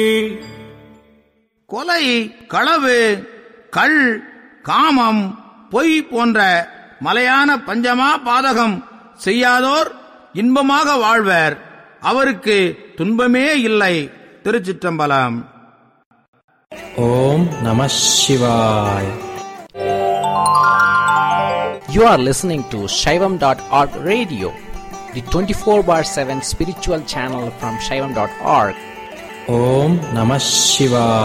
கொலை, களவு, கள், காமம், பொய் போன்ற மலையான பஞ்சமா பாதகம் செய்யாதோர் இன்பமாக வாழ்வர், அவருக்கு துன்பமே இல்லை. திருச்சிற்றம்பலம். ஓம் நம சிவாய. You are listening to Shaivam.org radio, the 24/7 spiritual channel from Shaivam.org. ஓம் நம சிவாய.